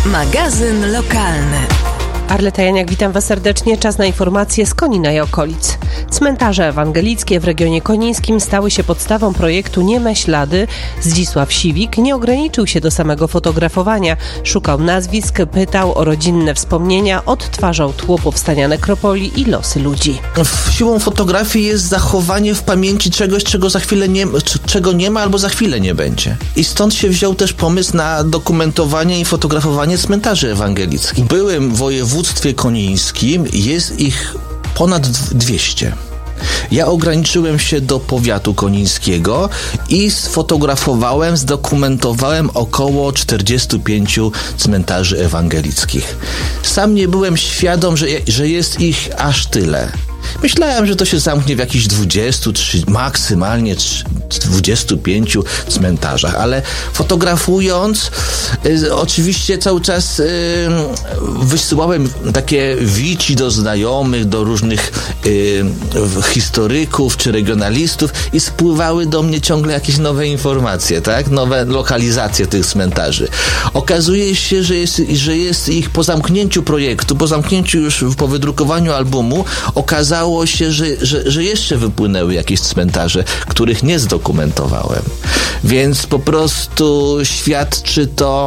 Magazyn lokalny. Arleta Janiak, witam Was serdecznie. Czas na informacje z Konina i okolic. Cmentarze ewangelickie w regionie konińskim stały się podstawą projektu Nie me ślady. Zdzisław Siwik nie ograniczył się do samego fotografowania. Szukał nazwisk, pytał o rodzinne wspomnienia, odtwarzał tło powstania nekropolii i losy ludzi. Siłą fotografii jest zachowanie w pamięci czegoś, czego nie ma albo za chwilę nie będzie. I stąd się wziął też pomysł na dokumentowanie i fotografowanie cmentarzy ewangelickich. Byłem w województwie konińskim, jest ich ponad 200. Ja ograniczyłem się do powiatu konińskiego i sfotografowałem, zdokumentowałem około 45 cmentarzy ewangelickich. Sam nie byłem świadom, że jest ich aż tyle. Myślałem, że to się zamknie w jakichś 23, maksymalnie 25 cmentarzach, ale fotografując, oczywiście cały czas wysyłałem takie wici do znajomych, do różnych historyków czy regionalistów i spływały do mnie ciągle jakieś nowe informacje, tak? Nowe lokalizacje tych cmentarzy. Okazuje się, że jest ich po zamknięciu projektu, po wydrukowaniu albumu, okazało się, że jeszcze wypłynęły jakieś cmentarze, których nie zdokumentowałem. Więc po prostu świadczy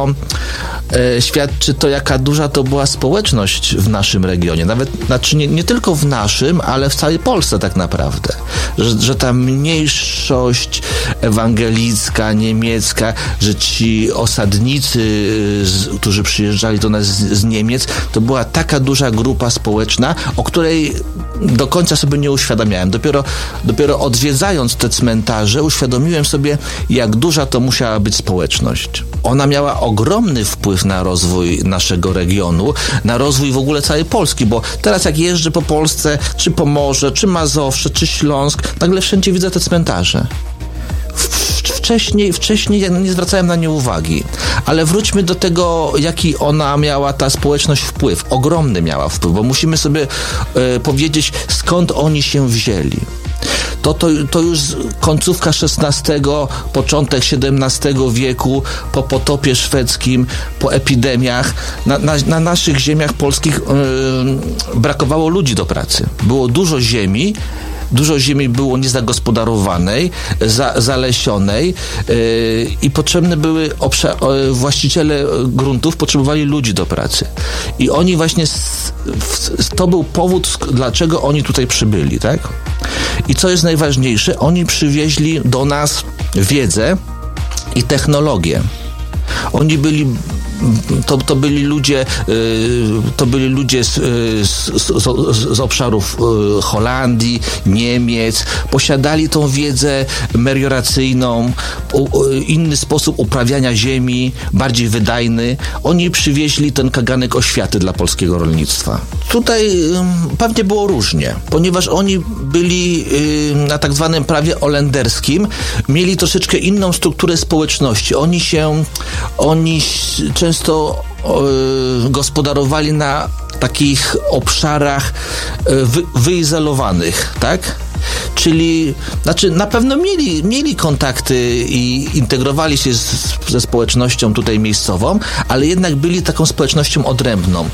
to, jaka duża to była społeczność w naszym regionie. Nawet, znaczy nie tylko w naszym, ale w całej Polsce tak naprawdę. Że ta mniejszość ewangelicka, niemiecka, że ci osadnicy, którzy przyjeżdżali do nas z Niemiec, to była taka duża grupa społeczna, o której do końca sobie nie uświadamiałem. Dopiero odwiedzając te cmentarze uświadomiłem sobie, jak duża to musiała być społeczność. Ona miała ogromny wpływ na rozwój naszego regionu, na rozwój w ogóle całej Polski, bo teraz jak jeżdżę po Polsce, czy Pomorze, czy Mazowsze, czy Śląsk, nagle wszędzie widzę te cmentarze. Wcześniej ja nie zwracałem na nie uwagi, ale wróćmy do tego, jaki ona miała, ta społeczność, wpływ. Ogromny miała wpływ, bo musimy sobie powiedzieć, skąd oni się wzięli. To już końcówka XVI, początek XVII wieku, po potopie szwedzkim, po epidemiach, na naszych ziemiach polskich brakowało ludzi do pracy. Było dużo ziemi było niezagospodarowanej, zalesionej i potrzebne były właściciele gruntów potrzebowali ludzi do pracy. I oni właśnie, to był powód, dlaczego oni tutaj przybyli, tak? I co jest najważniejsze, oni przywieźli do nas wiedzę i technologię. Oni byli to byli ludzie z obszarów Holandii, Niemiec, posiadali tą wiedzę melioracyjną, inny sposób uprawiania ziemi, bardziej wydajny. Oni przywieźli ten kaganek oświaty dla polskiego rolnictwa. Tutaj pewnie było różnie, ponieważ oni byli na tak zwanym prawie holenderskim, mieli troszeczkę inną strukturę społeczności. Oni często gospodarowali na takich obszarach wyizolowanych, tak? Czyli, na pewno mieli kontakty i integrowali się ze społecznością tutaj miejscową, ale jednak byli taką społecznością odrębną.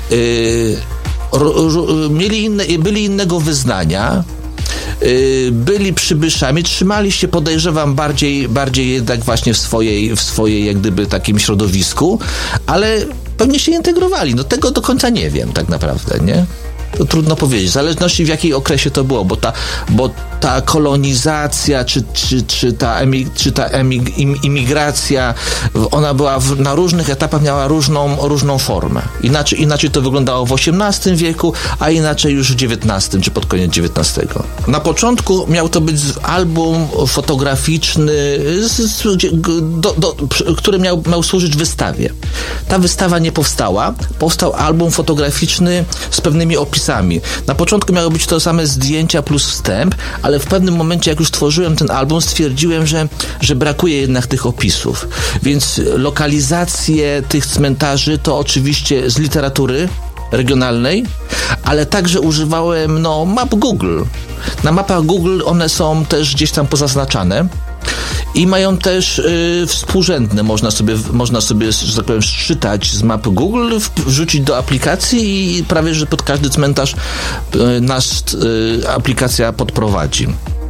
Byli innego wyznania, byli przybyszami, trzymali się, podejrzewam, bardziej jednak właśnie w swojej jak gdyby takim środowisku, ale pewnie się integrowali. No tego do końca nie wiem tak naprawdę, nie? To trudno powiedzieć. W zależności w jakiej okresie to było, bo ta kolonizacja, czy ta imigracja, ona była na różnych etapach, miała różną formę. Inaczej to wyglądało w XVIII wieku, a inaczej już w XIX, czy pod koniec XIX. Na początku miał to być album fotograficzny, który miał służyć wystawie. Ta wystawa nie powstała. Powstał album fotograficzny z pewnymi opisami. Na początku miały być to same zdjęcia plus wstęp, ale w pewnym momencie, jak już tworzyłem ten album, stwierdziłem, że brakuje jednak tych opisów. Więc lokalizacje tych cmentarzy to oczywiście z literatury regionalnej, ale także używałem map Google. Na mapach Google one są też gdzieś tam pozaznaczane i mają też współrzędne. Można sobie, że tak powiem, szczytać z mapy Google, wrzucić do aplikacji i prawie, że pod każdy cmentarz nas aplikacja podprowadzi.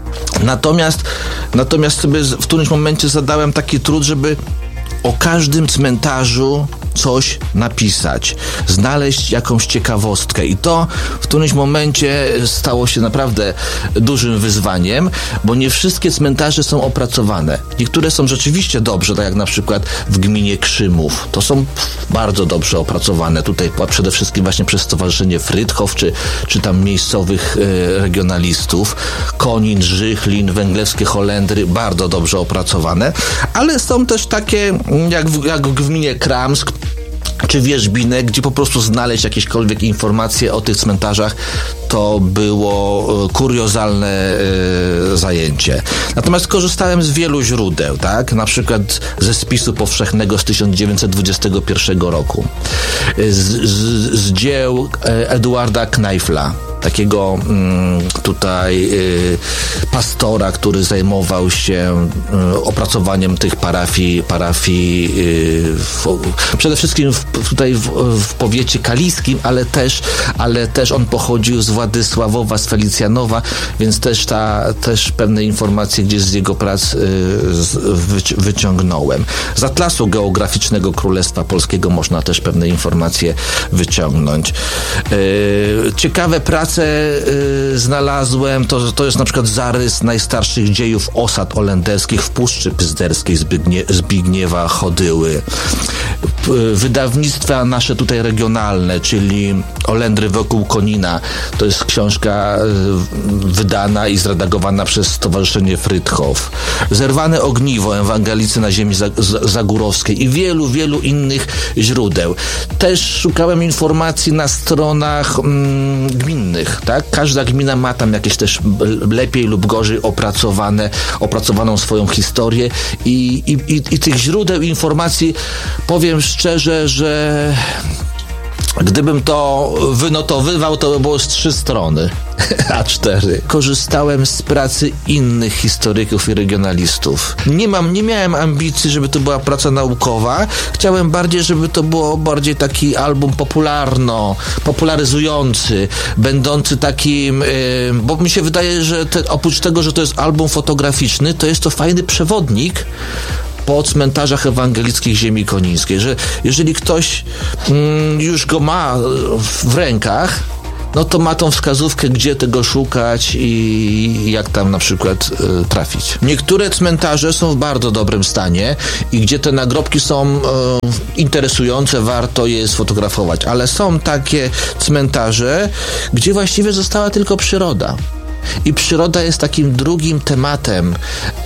Natomiast sobie w którymś momencie zadałem taki trud, żeby o każdym cmentarzu coś napisać, znaleźć jakąś ciekawostkę i to w którymś momencie stało się naprawdę dużym wyzwaniem, bo nie wszystkie cmentarze są opracowane. Niektóre są rzeczywiście dobrze, tak jak na przykład w gminie Krzymów. To są bardzo dobrze opracowane. Tutaj przede wszystkim właśnie przez Stowarzyszenie Frydchow, czy tam miejscowych regionalistów. Konin, Żychlin, Węglewskie Holendry, bardzo dobrze opracowane, ale są też takie jak w gminie Kramsk, czy Wierzbinek, gdzie po prostu znaleźć jakiekolwiek informacje o tych cmentarzach, to było kuriozalne zajęcie. Natomiast korzystałem z wielu źródeł, tak? Na przykład ze spisu powszechnego z 1921 roku, z dzieł Eduarda Kneifla, takiego tutaj pastora, który zajmował się opracowaniem tych parafii przede wszystkim tutaj w powiecie kaliskim, ale też on pochodził z Władysławowa, z Felicjanowa, więc też pewne informacje gdzieś z jego prac wyciągnąłem. Z Atlasu Geograficznego Królestwa Polskiego można też pewne informacje wyciągnąć. Ciekawe prace znalazłem, to jest na przykład zarys najstarszych dziejów osad holenderskich w Puszczy Pyzderskiej Zbigniewa Chodyły. Wydawnictwa nasze tutaj regionalne, czyli Olendry wokół Konina, to jest książka wydana i zredagowana przez Stowarzyszenie Frydchow. Zerwane ogniwo, Ewangelicy na ziemi zagórowskiej i wielu, wielu innych źródeł. Też szukałem informacji na stronach gminnych, tak? Każda gmina ma tam jakieś też lepiej lub gorzej opracowaną swoją historię i tych źródeł informacji, powiem szczerze, że gdybym to wynotowywał, to by było z 3 strony, A4. Korzystałem z pracy innych historyków i regionalistów. Nie miałem ambicji, żeby to była praca naukowa. Chciałem bardziej, żeby to było bardziej taki album popularyzujący, będący takim, bo mi się wydaje, że oprócz tego, że to jest album fotograficzny, to jest to fajny przewodnik po cmentarzach ewangelickich ziemi konińskiej, że jeżeli ktoś już go ma w rękach, no to ma tą wskazówkę, gdzie tego szukać i jak tam na przykład trafić. Niektóre cmentarze są w bardzo dobrym stanie i gdzie te nagrobki są interesujące, warto je sfotografować, ale są takie cmentarze, gdzie właściwie została tylko przyroda. I przyroda jest takim drugim tematem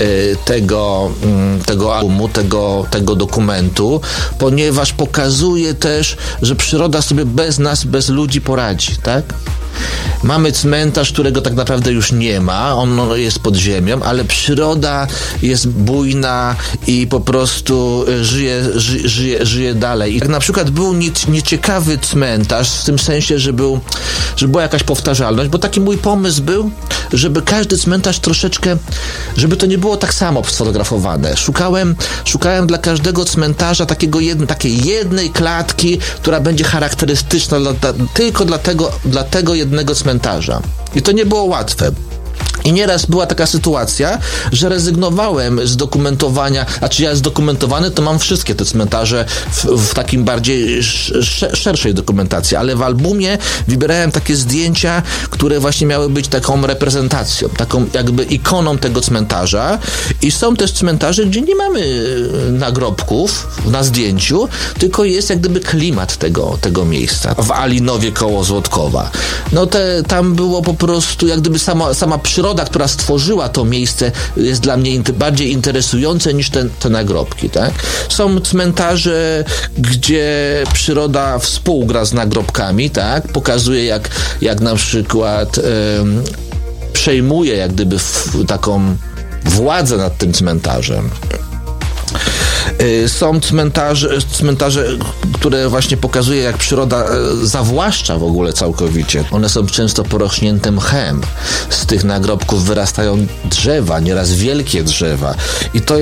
tego albumu, tego dokumentu, ponieważ pokazuje też, że przyroda sobie bez nas, bez ludzi poradzi, tak? Mamy cmentarz, którego tak naprawdę już nie ma, on jest pod ziemią, ale przyroda jest bujna i po prostu żyje dalej. I tak na przykład był nieciekawy cmentarz, w tym sensie, że była jakaś powtarzalność, bo taki mój pomysł był, żeby każdy cmentarz troszeczkę, żeby to nie było tak samo sfotografowane. Szukałem dla każdego cmentarza takiej jednej klatki, która będzie charakterystyczna tylko dla tego jednego cmentarza. I to nie było łatwe. I nieraz była taka sytuacja, że rezygnowałem z dokumentowania, ja zdokumentowany to mam wszystkie te cmentarze w takim bardziej szerszej dokumentacji, ale w albumie wybierałem takie zdjęcia, które właśnie miały być taką reprezentacją, taką jakby ikoną tego cmentarza i są też cmentarze, gdzie nie mamy nagrobków na zdjęciu, tylko jest jak gdyby klimat tego miejsca. W Alinowie koło Złotkowa. Tam było po prostu jak gdyby sama przyroda, która stworzyła to miejsce, jest dla mnie bardziej interesujące niż te nagrobki, tak? Są cmentarze, gdzie przyroda współgra z nagrobkami, tak? Pokazuje jak na przykład przejmuje jak gdyby taką władzę nad tym cmentarzem. Są cmentarze, które właśnie pokazuje, jak przyroda zawłaszcza w ogóle całkowicie. One są często porośnięte mchem. Z tych nagrobków wyrastają drzewa, nieraz wielkie drzewa. I to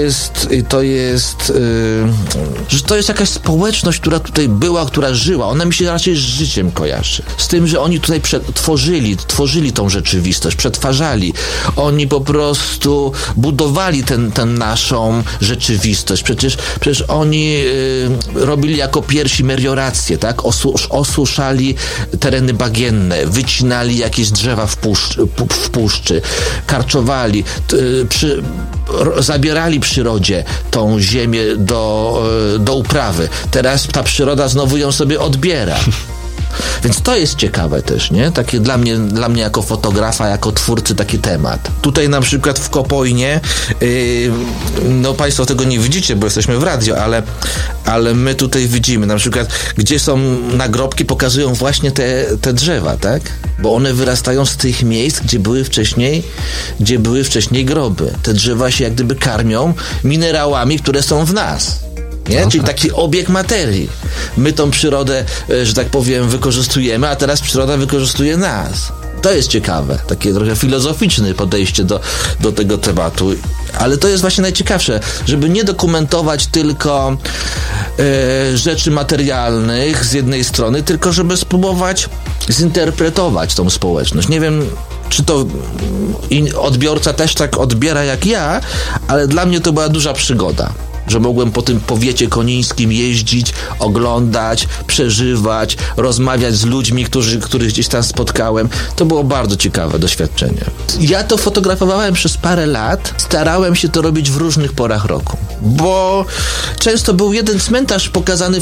jest jakaś społeczność, która tutaj była, która żyła. Ona mi się raczej z życiem kojarzy. Z tym, że oni tutaj tworzyli tą rzeczywistość, przetwarzali. Oni po prostu budowali tę naszą rzeczywistość. Przecież oni robili jako pierwsi meliorację, tak? Osuszali tereny bagienne, wycinali jakieś drzewa w puszczy, karczowali, zabierali przyrodzie tą ziemię do uprawy. Teraz ta przyroda znowu ją sobie odbiera. Więc to jest ciekawe też, nie? Takie dla mnie jako fotografa, jako twórcy taki temat. Tutaj na przykład w Kopojnie, no państwo tego nie widzicie, bo jesteśmy w radio, ale my tutaj widzimy, na przykład gdzie są nagrobki, pokazują właśnie te drzewa, tak? Bo one wyrastają z tych miejsc, gdzie były wcześniej groby. Te drzewa się jak gdyby karmią minerałami, które są w nas. Nie? Czyli taki obieg materii. My tą przyrodę, że tak powiem, wykorzystujemy, a teraz przyroda wykorzystuje nas. To jest ciekawe. Takie trochę filozoficzne podejście do tego tematu. Ale to jest właśnie najciekawsze, żeby nie dokumentować tylko rzeczy materialnych z jednej strony, tylko żeby spróbować zinterpretować tą społeczność. Nie wiem, czy to odbiorca też tak odbiera jak ja, ale dla mnie to była duża przygoda. Że mogłem po tym powiecie konińskim jeździć, oglądać, przeżywać, rozmawiać z ludźmi, których gdzieś tam spotkałem. To było bardzo ciekawe doświadczenie. Ja to fotografowałem przez parę lat. Starałem się to robić w różnych porach roku. Bo często był jeden cmentarz pokazany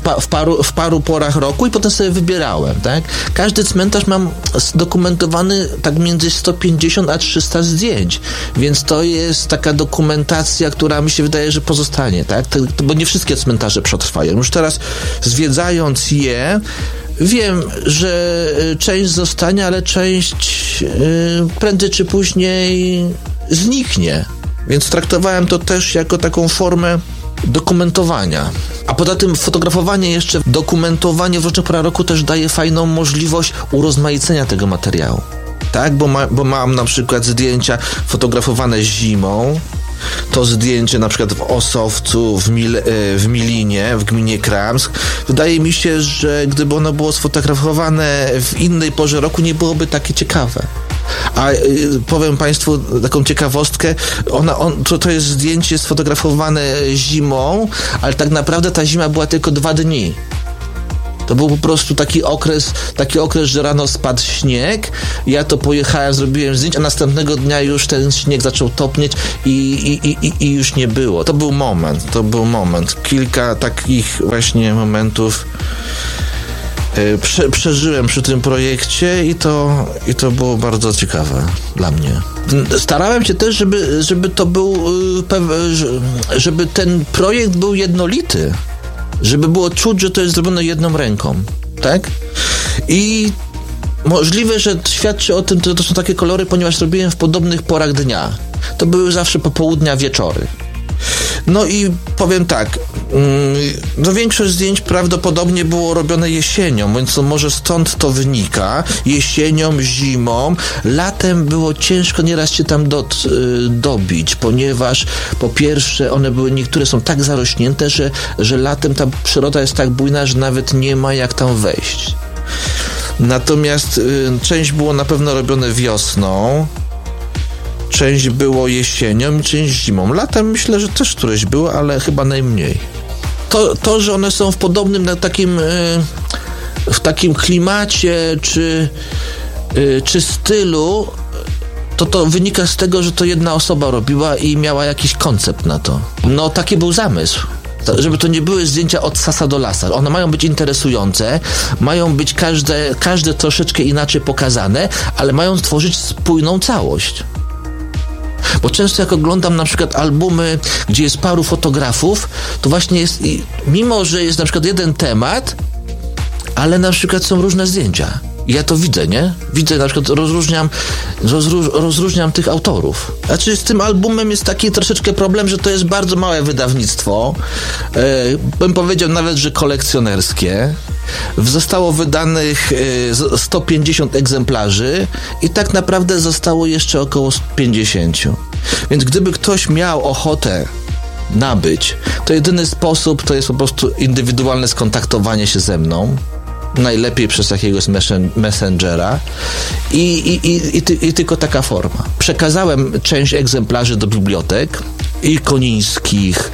w paru porach roku i potem sobie wybierałem, tak? Każdy cmentarz mam zdokumentowany tak między 150 a 300 zdjęć. Więc to jest taka dokumentacja, która mi się wydaje, że pozostanie. Tak? Bo nie wszystkie cmentarze przetrwają. Już teraz zwiedzając je, wiem, że część zostanie, ale część prędzej czy później zniknie. Więc traktowałem to też jako taką formę dokumentowania. A poza tym dokumentowanie w różnych porach roku też daje fajną możliwość urozmaicenia tego materiału. Tak? Bo mam na przykład zdjęcia fotografowane zimą. To zdjęcie na przykład w Osowcu, w Milinie, w gminie Kramsk. Wydaje mi się, że gdyby ono było sfotografowane w innej porze roku, nie byłoby takie ciekawe. A powiem Państwu taką ciekawostkę, to jest zdjęcie sfotografowane zimą, ale tak naprawdę ta zima była tylko 2 dni. To był po prostu taki okres, że rano spadł śnieg, ja to pojechałem, zrobiłem zdjęcia, a następnego dnia już ten śnieg zaczął topnieć i już nie było. To był moment. Kilka takich właśnie momentów przeżyłem przy tym projekcie i to było bardzo ciekawe dla mnie. Starałem się też, żeby to był, żeby ten projekt był jednolity. Żeby było czuć, że to jest zrobione jedną ręką, tak? I możliwe, że świadczy o tym, to są takie kolory, ponieważ robiłem w podobnych porach dnia. To były zawsze popołudnia, wieczory. No i powiem tak, większość zdjęć prawdopodobnie było robione jesienią, więc to może stąd to wynika. Jesienią, zimą. Latem było ciężko nieraz się tam dobić, ponieważ po pierwsze niektóre są tak zarośnięte, że latem ta przyroda jest tak bujna, że nawet nie ma jak tam wejść. Natomiast część było na pewno robione wiosną, część było jesienią, część zimą. Latem myślę, że też któreś było, ale chyba najmniej. To, że one są w podobnym w takim klimacie czy stylu, to wynika z tego, że to jedna osoba robiła i miała jakiś koncept na to. No taki był zamysł. Żeby to nie były zdjęcia od sasa do lasa. One mają być interesujące, mają być każde troszeczkę inaczej pokazane, ale mają stworzyć spójną całość. Bo często jak oglądam na przykład albumy, gdzie jest paru fotografów, to właśnie jest, mimo że jest na przykład jeden temat, ale na przykład są różne zdjęcia. I ja to widzę, nie? Widzę, na przykład rozróżniam tych autorów. Znaczy z tym albumem jest taki troszeczkę problem, że to jest bardzo małe wydawnictwo. Bym powiedział nawet, że kolekcjonerskie. Zostało wydanych 150 egzemplarzy i tak naprawdę zostało jeszcze około 50. Więc gdyby ktoś miał ochotę nabyć, to jedyny sposób to jest po prostu indywidualne skontaktowanie się ze mną. Najlepiej przez jakiegoś messengera i tylko taka forma. Przekazałem część egzemplarzy do bibliotek i konińskich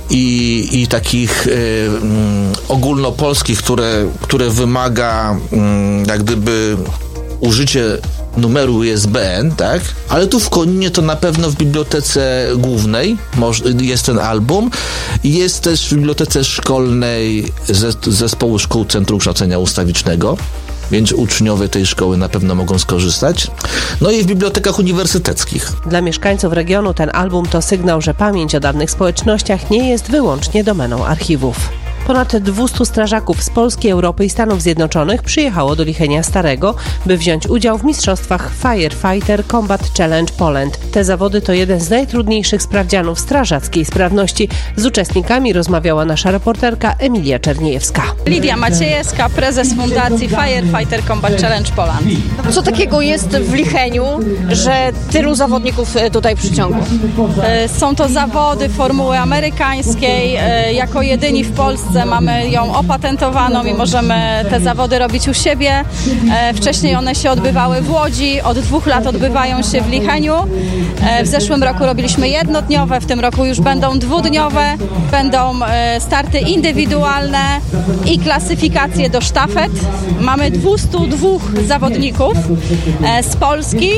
i takich ogólnopolskich, które wymaga jak gdyby użycie numeru ISBN, tak? Ale tu w Koninie to na pewno w bibliotece głównej jest ten album. Jest też w bibliotece szkolnej Zespołu Szkół Centrum Kształcenia Ustawicznego, więc uczniowie tej szkoły na pewno mogą skorzystać. No i w bibliotekach uniwersyteckich. Dla mieszkańców regionu ten album to sygnał, że pamięć o dawnych społecznościach nie jest wyłącznie domeną archiwów. Ponad 200 strażaków z Polski, Europy i Stanów Zjednoczonych przyjechało do Lichenia Starego, by wziąć udział w mistrzostwach Firefighter Combat Challenge Poland. Te zawody to jeden z najtrudniejszych sprawdzianów strażackiej sprawności. Z uczestnikami rozmawiała nasza reporterka Emilia Czerniejewska. Lidia Maciejewska, prezes fundacji Firefighter Combat Challenge Poland. Co takiego jest w Licheniu, że tylu zawodników tutaj przyciągło? Są to zawody formuły amerykańskiej. Jako jedyni w Polsce mamy ją opatentowaną i możemy te zawody robić u siebie. Wcześniej one się odbywały w Łodzi, od 2 lat odbywają się w Licheniu. W zeszłym roku robiliśmy jednodniowe, w tym roku już będą 2-dniowe. Będą starty indywidualne i klasyfikacje do sztafet. Mamy 202 zawodników z Polski,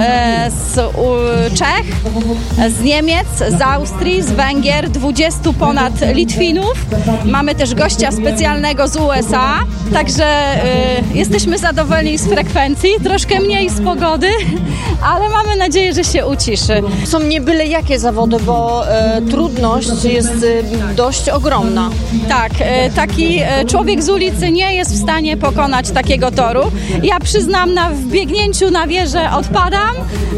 z Czech, z Niemiec, z Austrii, z Węgier, 20 ponad Litwinów. Mamy też gościa specjalnego z USA, także jesteśmy zadowoleni z frekwencji, troszkę mniej z pogody, ale mamy nadzieję, że się uciszy. Są nie byle jakie zawody, bo trudność jest dość ogromna. Tak, taki człowiek z ulicy nie jest w stanie pokonać takiego toru. Ja przyznam, na wbiegnięciu na wieżę odpadam,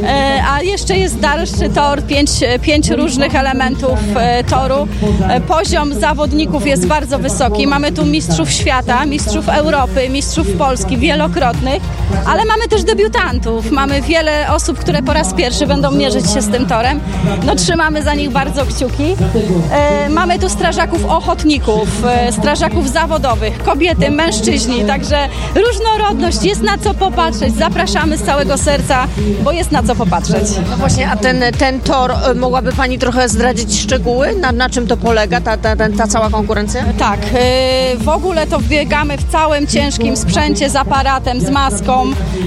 a jeszcze jest dalszy tor, 5 różnych elementów toru. Poziom zawodników jest bardzo wysoki. Mamy tu mistrzów świata, mistrzów Europy, mistrzów Polski, wielokrotnych, ale mamy też debiutantów. Mamy wiele osób, które po raz pierwszy będą mierzyć się z tym torem. No, trzymamy za nich bardzo kciuki. Mamy tu strażaków ochotników, strażaków zawodowych, kobiety, mężczyźni, także różnorodność, jest na co popatrzeć. Zapraszamy z całego serca, bo jest na co popatrzeć. No właśnie, a ten tor, mogłaby Pani trochę zdradzić szczegóły? Na czym to polega, ta cała konkurencja? Tak, w ogóle to biegamy w całym ciężkim sprzęcie z aparatem, z maską.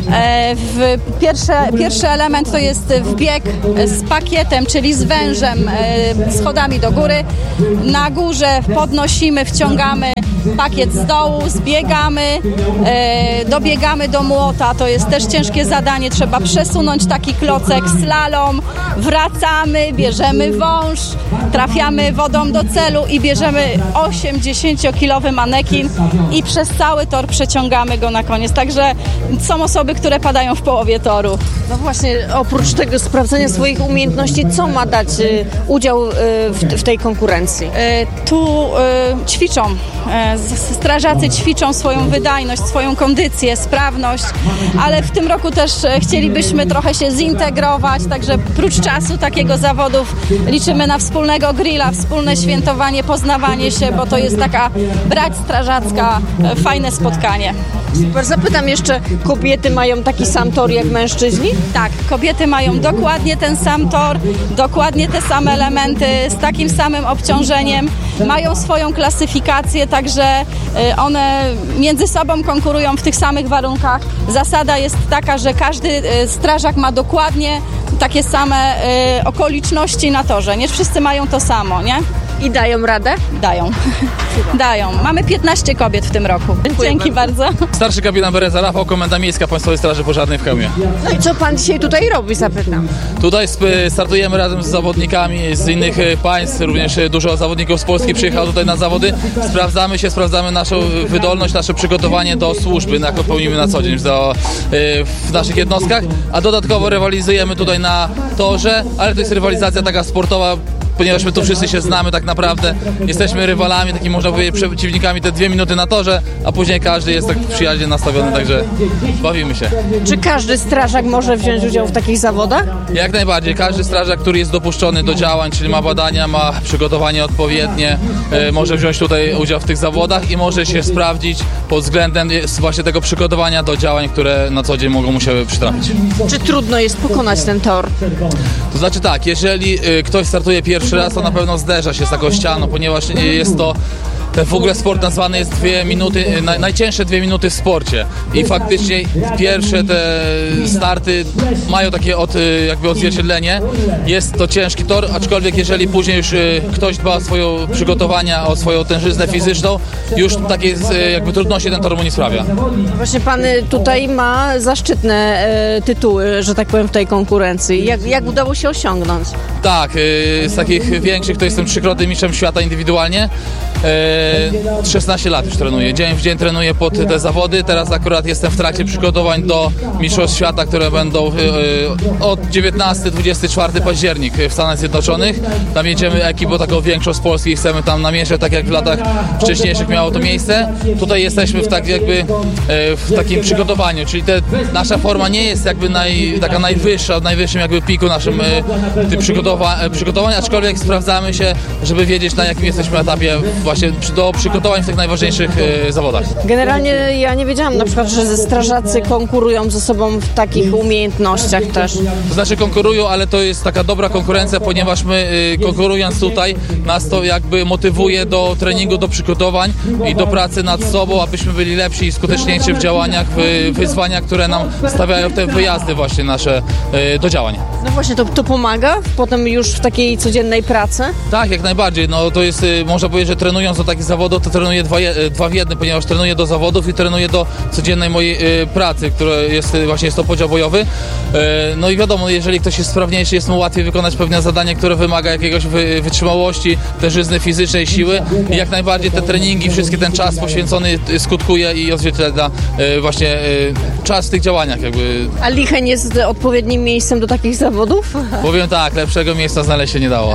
Pierwszy element to jest wbieg z pakietem, czyli z wężem, schodami do góry. Na górze podnosimy, wciągamy pakiet z dołu, zbiegamy, dobiegamy do młota. To jest też ciężkie zadanie, trzeba przesunąć taki klocek, slalom, wracamy, bierzemy wąż, trafiamy wodą do celu i bierzemy 80-kilowy manekin i przez cały tor przeciągamy go na koniec. Także są osoby, które padają w połowie toru. No właśnie, oprócz tego sprawdzenia swoich umiejętności, co ma dać udział w tej konkurencji? Tu ćwiczą. Strażacy ćwiczą swoją wydajność, swoją kondycję, sprawność, ale w tym roku też chcielibyśmy trochę się zintegrować, także prócz czasu takiego zawodów liczymy na wspólnego grilla, wspólne świętowanie, poznawanie się, bo to jest taka brać strażacka, fajne spotkanie. Super, zapytam jeszcze, kobiety mają taki sam tor jak mężczyźni? Tak, kobiety mają dokładnie ten sam tor, dokładnie te same elementy, z takim samym obciążeniem, mają swoją klasyfikację, także one między sobą konkurują w tych samych warunkach. Zasada jest taka, że każdy strażak ma dokładnie takie same okoliczności na torze. Nie wszyscy mają to samo, nie? I dają radę? Dają. Dają. Mamy 15 kobiet w tym roku. Dzięki bardzo. Starszy kapitan Bereza Rafał, Komenda Miejska Państwowej Straży Pożarnej w Chełmie. No i co pan dzisiaj tutaj robi, zapytam? Tutaj startujemy razem z zawodnikami z innych państw, również dużo zawodników z Polski przyjechało tutaj na zawody. Sprawdzamy naszą wydolność, nasze przygotowanie do służby, jaką pełnimy na co dzień w naszych jednostkach, a dodatkowo rywalizujemy tutaj na torze, ale to jest rywalizacja taka sportowa, ponieważ my tu wszyscy się znamy tak naprawdę, jesteśmy rywalami, takimi można powiedzieć przeciwnikami te 2 minuty na torze, a później każdy jest tak przyjaźnie nastawiony, także bawimy się. Czy każdy strażak może wziąć udział w takich zawodach? Jak najbardziej, każdy strażak, który jest dopuszczony do działań, czyli ma badania, ma przygotowanie odpowiednie, może wziąć tutaj udział w tych zawodach i może się sprawdzić pod względem właśnie tego przygotowania do działań, które na co dzień mogą mu się przytrafić. Czy trudno jest pokonać ten tor? To znaczy tak, jeżeli ktoś startuje pierwszy raz, to na pewno zderza się z taką ścianą, ponieważ jest to ten w ogóle sport nazwany jest 2 minuty, najcięższe 2 minuty w sporcie i faktycznie pierwsze te starty mają takie jakby odzwierciedlenie. Jest to ciężki tor, aczkolwiek jeżeli później już ktoś dba o swoje przygotowania, o swoją tężyznę fizyczną, już takie jakby trudności ten tor mu nie sprawia. Właśnie pan tutaj ma zaszczytne tytuły, że tak powiem, w tej konkurencji. Jak udało się osiągnąć? Tak, z takich większych to jestem 3-krotnym mistrzem świata indywidualnie. 16 lat już trenuję. Dzień w dzień trenuję pod te zawody. Teraz akurat jestem w trakcie przygotowań do Mistrzostw Świata, które będą od 19-24 październik w Stanach Zjednoczonych. Tam jedziemy ekipą taką większą z Polski i chcemy tam namieszać, tak jak w latach wcześniejszych miało to miejsce. Tutaj jesteśmy w takim przygotowaniu, czyli nasza forma nie jest jakby taka najwyższa, w najwyższym jakby piku naszym tym przygotowań, aczkolwiek sprawdzamy się, żeby wiedzieć, na jakim jesteśmy etapie właśnie do przygotowań w tych najważniejszych zawodach. Generalnie ja nie wiedziałam na przykład, że strażacy konkurują ze sobą w takich umiejętnościach też. To znaczy konkurują, ale to jest taka dobra konkurencja, ponieważ my konkurując tutaj, nas to jakby motywuje do treningu, do przygotowań i do pracy nad sobą, abyśmy byli lepsi i skuteczniejsi w działaniach, w wyzwaniach, które nam stawiają te wyjazdy właśnie nasze do działań. No właśnie, to pomaga potem już w takiej codziennej pracy? Tak, jak najbardziej. No to jest, można powiedzieć, że trenując do takich zawodów, to trenuję dwa w jednym, ponieważ trenuję do zawodów i trenuję do codziennej mojej pracy, która jest to podział bojowy. No i wiadomo, jeżeli ktoś jest sprawniejszy, jest mu łatwiej wykonać pewne zadanie, które wymaga jakiegoś wytrzymałości, tężyzny fizycznej, siły i jak najbardziej te treningi, wszystki ten czas poświęcony skutkuje i odzwierciedla właśnie czas w tych działaniach jakby. A Licheń jest odpowiednim miejscem do takich zawodów? Powiem tak, lepszego miejsca znaleźć się nie dało.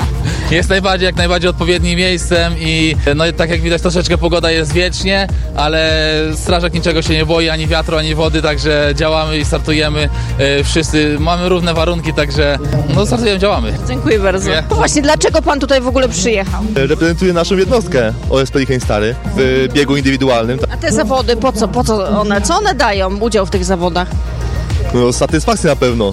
Jest jak najbardziej odpowiednim miejscem i no tak jak widać troszeczkę pogoda jest wiecznie, ale strażak niczego się nie boi, ani wiatru, ani wody, także działamy i startujemy. Wszyscy mamy równe warunki, także no startujemy, działamy. Dziękuję bardzo. No właśnie, dlaczego pan tutaj w ogóle przyjechał? Reprezentuję naszą jednostkę OSP Licheń Stary w biegu indywidualnym. A te zawody, po co one? Co one dają, udział w tych zawodach? No, satysfakcja na pewno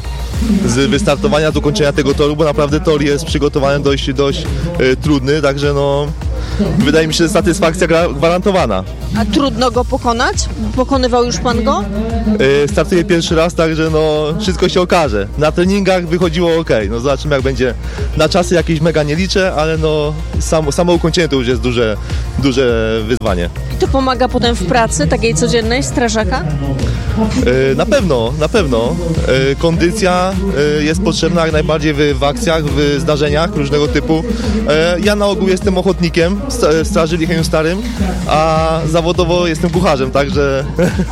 z wystartowania do kończenia tego toru, bo naprawdę tor jest przygotowany dość trudny, także no wydaje mi się, że satysfakcja gwarantowana. A trudno go pokonać? Pokonywał już pan go? Startuję pierwszy raz, także no wszystko się okaże. Na treningach wychodziło ok, no zobaczymy jak będzie. Na czasy jakieś mega nie liczę, ale no samo ukończenie to już jest duże wyzwanie. I to pomaga potem w pracy takiej codziennej strażaka? Na pewno. Kondycja jest potrzebna jak najbardziej w akcjach, w zdarzeniach różnego typu. Ja na ogół jestem ochotnikiem w Straży Licheniu Starym, a zawodowo jestem kucharzem, także...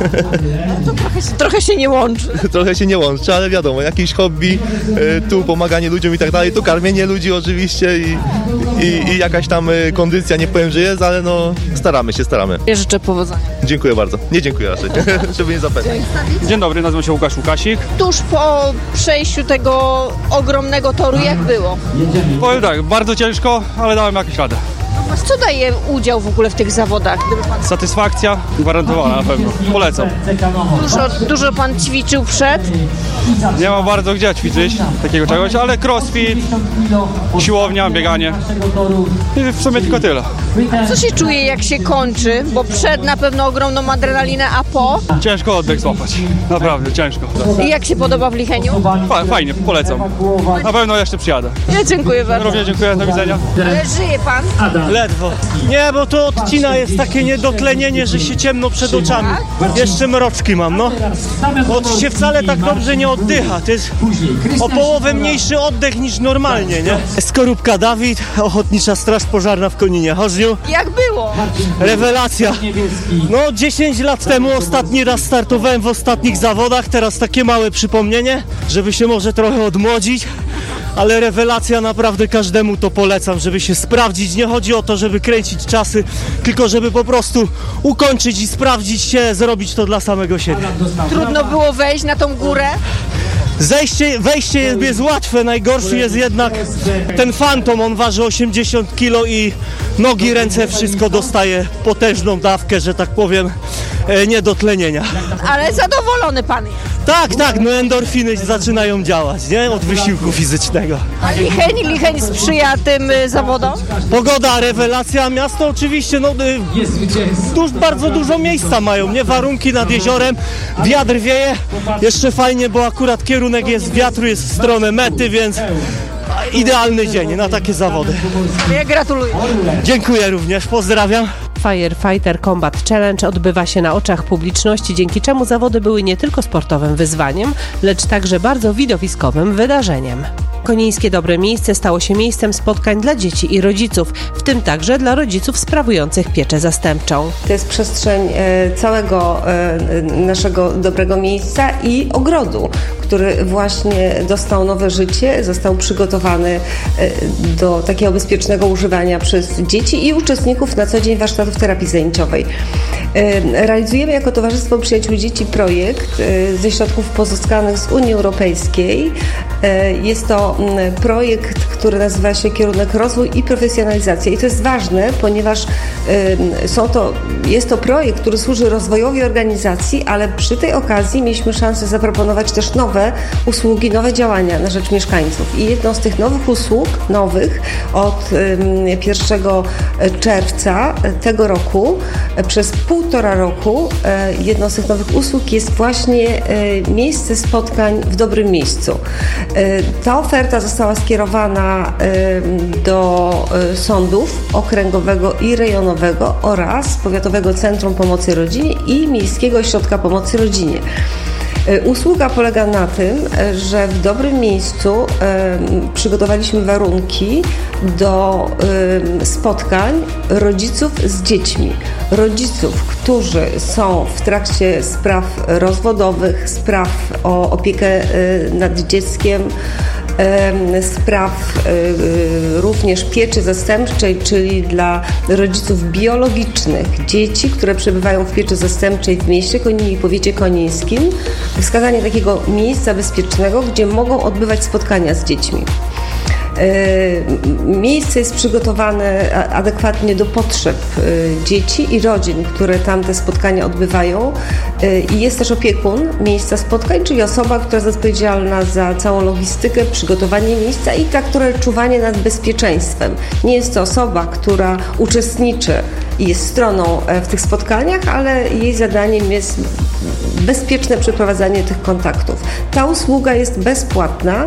Trochę się nie łączy. Trochę się nie łączy, ale wiadomo, jakieś hobby, tu pomaganie ludziom i tak dalej, tu karmienie ludzi oczywiście i jakaś tam kondycja, nie powiem, że jest, ale no staramy się. Ja życzę powodzenia. Dziękuję bardzo. Nie dziękuję raczej, żeby nie zapewnić. Dzień dobry, nazywam się Łukasz Łukasik. Tuż po przejściu tego ogromnego toru jak było? Powiem tak, bardzo ciężko, ale dałem jakieś radę. No Co daje udział w ogóle w tych zawodach? Satysfakcja gwarantowana na pewno. Polecam. Dużo pan ćwiczył przed? Nie mam bardzo gdzie ćwiczyć takiego czegoś, ale crossfit, siłownia, bieganie. I w sumie tylko tyle. Co się czuje, jak się kończy? Bo przed na pewno ogromną adrenalinę, a po? Ciężko oddech złapać. Naprawdę, ciężko. I jak się podoba w Licheniu? Fajnie, polecam. Na pewno jeszcze przyjadę. Ja dziękuję bardzo. Również dziękuję, do widzenia. Ale żyje pan? Ledwo. Nie, bo to odcina jest takie niedotlenienie, że się ciemno przed oczami. Jeszcze mroczki mam, no. Bo się wcale tak dobrze nie oddycha. To jest o połowę mniejszy oddech niż normalnie, nie? Skorupka Dawid, Ochotnicza Straż Pożarna w Koninie-Chorzniu. Jak było? Rewelacja. No 10 lat temu ostatni raz startowałem w ostatnich zawodach, teraz takie małe przypomnienie, żeby się może trochę odmłodzić. Ale rewelacja, naprawdę każdemu to polecam, żeby się sprawdzić. Nie chodzi o to, żeby kręcić czasy, tylko żeby po prostu ukończyć i sprawdzić się, zrobić to dla samego siebie. Trudno było wejść na tą górę? Wejście jest łatwe, najgorszy jest jednak ten fantom, on waży 80 kg i nogi, ręce, wszystko dostaje potężną dawkę, że tak powiem, niedotlenienia. Ale zadowolony pan jest. Tak, no endorfiny zaczynają działać, nie? Od wysiłku fizycznego. A Licheń sprzyja tym zawodom? Pogoda, rewelacja, miasto oczywiście, no bardzo dużo miejsca mają, nie? Warunki nad jeziorem, wiatr wieje, jeszcze fajnie, bo akurat kierunek jest wiatru, jest w stronę mety, więc idealny dzień na takie zawody. Ja gratuluję. Dziękuję również, pozdrawiam. Firefighter Combat Challenge odbywa się na oczach publiczności, dzięki czemu zawody były nie tylko sportowym wyzwaniem, lecz także bardzo widowiskowym wydarzeniem. Konińskie Dobre Miejsce stało się miejscem spotkań dla dzieci i rodziców, w tym także dla rodziców sprawujących pieczę zastępczą. To jest przestrzeń całego naszego dobrego miejsca i ogrodu, który właśnie dostał nowe życie, został przygotowany do takiego bezpiecznego używania przez dzieci i uczestników na co dzień warsztatów terapii zajęciowej. Realizujemy jako Towarzystwo Przyjaciół Dzieci projekt ze środków pozyskanych z Unii Europejskiej. Jest to projekt, który nazywa się Kierunek Rozwój i Profesjonalizacja. I to jest ważne, ponieważ jest to projekt, który służy rozwojowi organizacji, ale przy tej okazji mieliśmy szansę zaproponować też nowe usługi, nowe działania na rzecz mieszkańców. I jedną z tych nowych usług, od 1 czerwca tego roku, przez 1,5 roku, jedną z tych nowych usług jest właśnie miejsce spotkań w dobrym miejscu. Ta oferta została skierowana do sądów okręgowego i rejonowego oraz Powiatowego Centrum Pomocy Rodzinie i Miejskiego Ośrodka Pomocy Rodzinie. Usługa polega na tym, że w dobrym miejscu przygotowaliśmy warunki do spotkań rodziców z dziećmi. Rodziców, którzy są w trakcie spraw rozwodowych, spraw o opiekę nad dzieckiem, spraw również pieczy zastępczej, czyli dla rodziców biologicznych dzieci, które przebywają w pieczy zastępczej w mieście Koninie i powiecie konińskim. Wskazanie takiego miejsca bezpiecznego, gdzie mogą odbywać spotkania z dziećmi. Miejsce jest przygotowane adekwatnie do potrzeb dzieci i rodzin, które tam te spotkania odbywają, i jest też opiekun miejsca spotkań, czyli osoba, która jest odpowiedzialna za całą logistykę, przygotowanie miejsca i które czuwanie nad bezpieczeństwem. Nie jest to osoba, która uczestniczy i jest stroną w tych spotkaniach, ale jej zadaniem jest bezpieczne przeprowadzanie tych kontaktów. Ta usługa jest bezpłatna,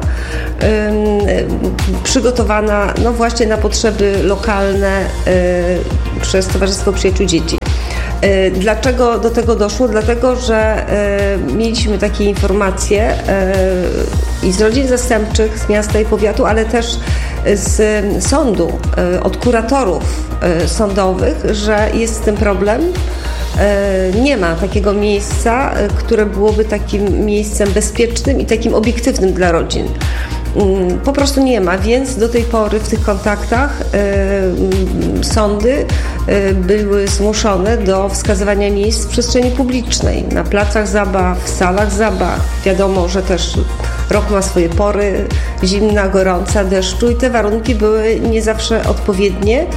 przygotowana właśnie na potrzeby lokalne przez Towarzystwo Przyjaciół Dzieci. Dlaczego do tego doszło? Dlatego, że mieliśmy takie informacje i z rodzin zastępczych z miasta i powiatu, ale też z sądu, od kuratorów sądowych, że jest z tym problem. Nie ma takiego miejsca, które byłoby takim miejscem bezpiecznym i takim obiektywnym dla rodzin. Po prostu nie ma, więc do tej pory w tych kontaktach sądy były zmuszone do wskazywania miejsc w przestrzeni publicznej, na placach zabaw, w salach zabaw. Wiadomo, że też rok ma swoje pory, zimna, gorąca, deszczu i te warunki były nie zawsze odpowiednie.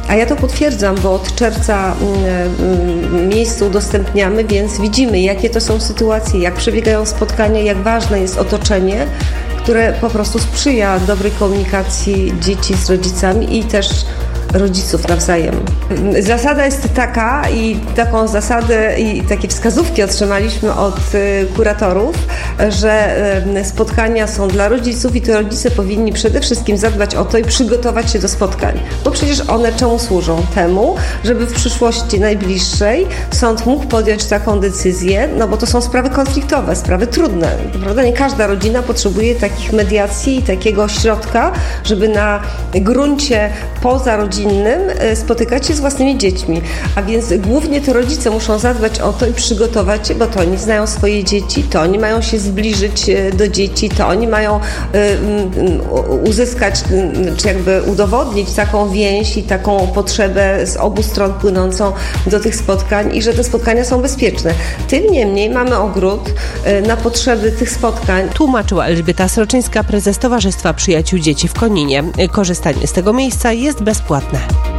A ja to potwierdzam, bo od czerwca miejsce udostępniamy, więc widzimy, jakie to są sytuacje, jak przebiegają spotkania, jak ważne jest otoczenie, które po prostu sprzyja dobrej komunikacji dzieci z rodzicami i też rodziców nawzajem. Zasada jest taka i taką zasadę i takie wskazówki otrzymaliśmy od kuratorów, że spotkania są dla rodziców i to rodzice powinni przede wszystkim zadbać o to i przygotować się do spotkań, bo przecież one czemu służą? Temu, żeby w przyszłości najbliższej sąd mógł podjąć taką decyzję, no bo to są sprawy konfliktowe, sprawy trudne, prawda? Nie każda rodzina potrzebuje takich mediacji i takiego środka, żeby na gruncie pozarodzinnym spotykać się z własnymi dziećmi. A więc głównie to rodzice muszą zadbać o to i przygotować się, bo to oni znają swoje dzieci, to oni mają się zbliżyć do dzieci, to oni mają uzyskać, czy jakby udowodnić taką więź i taką potrzebę z obu stron płynącą do tych spotkań i że te spotkania są bezpieczne. Tym niemniej mamy ogród na potrzeby tych spotkań. Tłumaczyła Elżbieta Sroczyńska, prezes Towarzystwa Przyjaciół Dzieci w Koninie. Korzystanie z tego miejsca jest bezpłatne.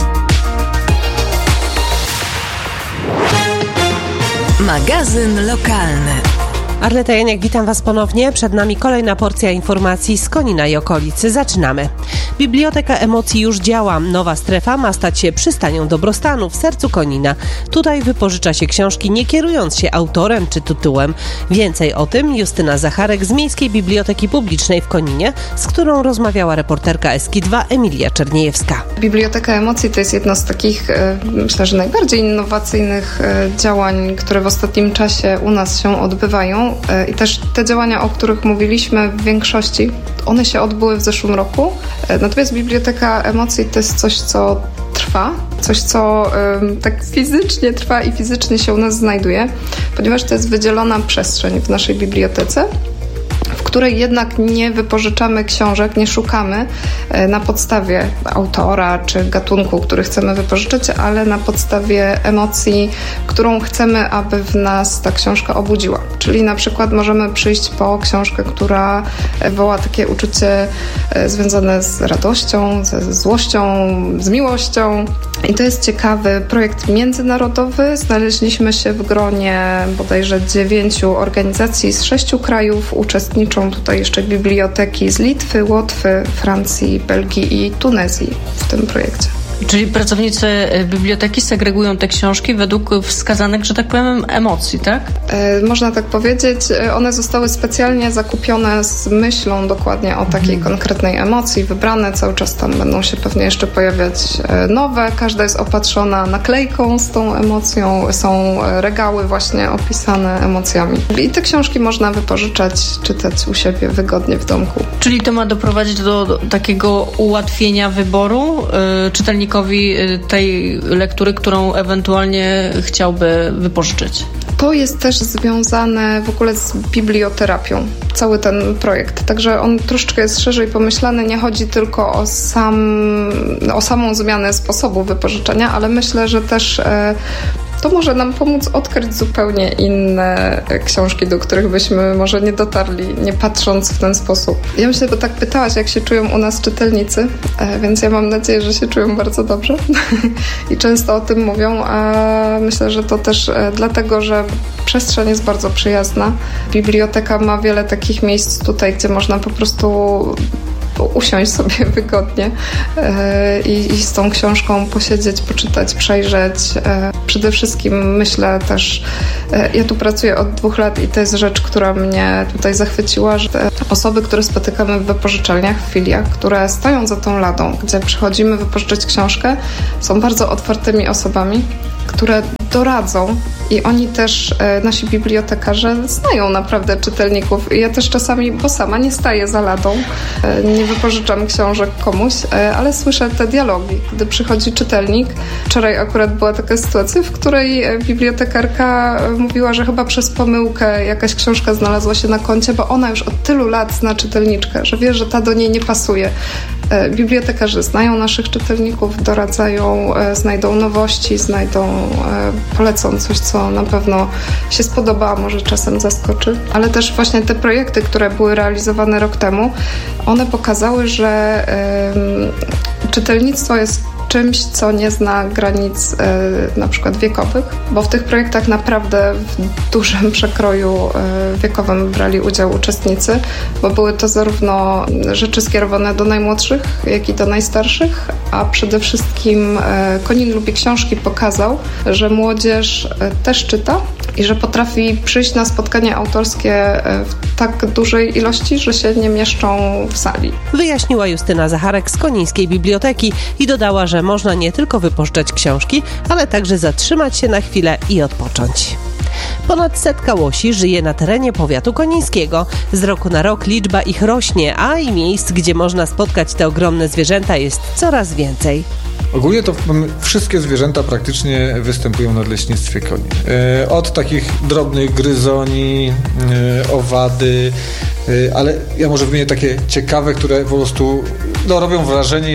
Magazyn lokalny. Arleta Janiak, witam Was ponownie. Przed nami kolejna porcja informacji z Konina i okolicy. Zaczynamy. Biblioteka Emocji już działa. Nowa strefa ma stać się przystanią dobrostanu w sercu Konina. Tutaj wypożycza się książki, nie kierując się autorem czy tytułem. Więcej o tym Justyna Zacharek z Miejskiej Biblioteki Publicznej w Koninie, z którą rozmawiała reporterka Eski2 Emilia Czerniejewska. Biblioteka Emocji to jest jedno z takich, myślę, że najbardziej innowacyjnych działań, które w ostatnim czasie u nas się odbywają. I też te działania, o których mówiliśmy w większości, one się odbyły w zeszłym roku. Natomiast Biblioteka Emocji to jest coś, co trwa, coś, co tak fizycznie trwa i fizycznie się u nas znajduje, ponieważ to jest wydzielona przestrzeń w naszej bibliotece, w której jednak nie wypożyczamy książek, nie szukamy na podstawie autora czy gatunku, który chcemy wypożyczyć, ale na podstawie emocji, którą chcemy, aby w nas ta książka obudziła. Czyli na przykład możemy przyjść po książkę, która woła takie uczucie związane z radością, ze złością, z miłością. I to jest ciekawy projekt międzynarodowy. Znaleźliśmy się w gronie bodajże 9 organizacji z 6 krajów. Uczestniczą tutaj jeszcze biblioteki z Litwy, Łotwy, Francji, Belgii i Tunezji w tym projekcie. Czyli pracownicy biblioteki segregują te książki według wskazanych, że tak powiem, emocji, tak? Można tak powiedzieć. One zostały specjalnie zakupione z myślą dokładnie o takiej konkretnej emocji, wybrane. Cały czas tam będą się pewnie jeszcze pojawiać nowe. Każda jest opatrzona naklejką z tą emocją. Są regały właśnie opisane emocjami. I te książki można wypożyczać, czytać u siebie wygodnie w domku. Czyli to ma doprowadzić do takiego ułatwienia wyboru czytelnikowi tej lektury, którą ewentualnie chciałby wypożyczyć? To jest też związane w ogóle z biblioterapią, cały ten projekt. Także on troszeczkę jest szerzej pomyślany. Nie chodzi tylko o samą zmianę sposobu wypożyczenia, ale myślę, że też to może nam pomóc odkryć zupełnie inne książki, do których byśmy może nie dotarli, nie patrząc w ten sposób. Ja myślę, bo tak pytałaś, jak się czują u nas czytelnicy, więc ja mam nadzieję, że się czują bardzo dobrze i często o tym mówią, a myślę, że to też dlatego, że przestrzeń jest bardzo przyjazna. Biblioteka ma wiele takich miejsc tutaj, gdzie można po prostu usiąść sobie wygodnie i z tą książką posiedzieć, poczytać, przejrzeć. Przede wszystkim myślę też, ja tu pracuję od 2 lat i to jest rzecz, która mnie tutaj zachwyciła, że te osoby, które spotykamy w wypożyczalniach, w filiach, które stoją za tą ladą, gdzie przychodzimy wypożyczyć książkę, są bardzo otwartymi osobami, które doradzą i oni też, nasi bibliotekarze, znają naprawdę czytelników. I ja też czasami, bo sama nie staję za ladą, nie wypożyczam książek komuś, ale słyszę te dialogi, gdy przychodzi czytelnik. Wczoraj akurat była taka sytuacja, w której bibliotekarka mówiła, że chyba przez pomyłkę jakaś książka znalazła się na koncie, bo ona już od tylu lat zna czytelniczkę, że wie, że ta do niej nie pasuje. Bibliotekarze znają naszych czytelników, doradzają, znajdą nowości, polecą coś, co na pewno się spodoba, a może czasem zaskoczy. Ale też właśnie te projekty, które były realizowane rok temu, one pokazały, że czytelnictwo jest czymś, co nie zna granic na przykład wiekowych, bo w tych projektach naprawdę w dużym przekroju wiekowym brali udział uczestnicy, bo były to zarówno rzeczy skierowane do najmłodszych, jak i do najstarszych, a przede wszystkim Konin lubi książki pokazał, że młodzież też czyta i że potrafi przyjść na spotkanie autorskie w tak dużej ilości, że się nie mieszczą w sali. Wyjaśniła Justyna Zacharek z Konińskiej Biblioteki i dodała, że można nie tylko wypożyczać książki, ale także zatrzymać się na chwilę i odpocząć. Ponad 100 łosi żyje na terenie powiatu konińskiego. Z roku na rok liczba ich rośnie, a i miejsc, gdzie można spotkać te ogromne zwierzęta, jest coraz więcej. Ogólnie to wszystkie zwierzęta praktycznie występują w nadleśnictwie koni. Od takich drobnych gryzoni, owady, ale ja może wymienię takie ciekawe, które po prostu robią wrażenie,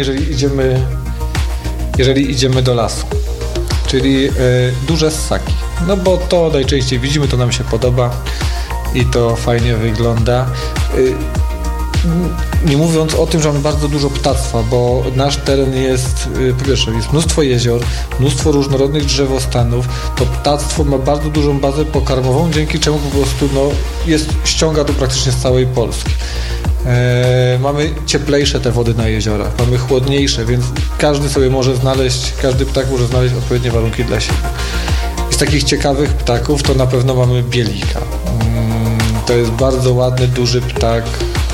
jeżeli idziemy do lasu. Czyli duże ssaki. No bo to najczęściej widzimy, to nam się podoba i to fajnie wygląda. Nie mówiąc o tym, że mamy bardzo dużo ptactwa, bo nasz teren jest, po pierwsze, jest mnóstwo jezior, mnóstwo różnorodnych drzewostanów. To ptactwo ma bardzo dużą bazę pokarmową, dzięki czemu po prostu ściąga tu praktycznie z całej Polski. Mamy cieplejsze te wody na jeziorach, mamy chłodniejsze, więc każdy ptak może znaleźć odpowiednie warunki dla siebie. Z takich ciekawych ptaków to na pewno mamy bielika. To jest bardzo ładny, duży ptak,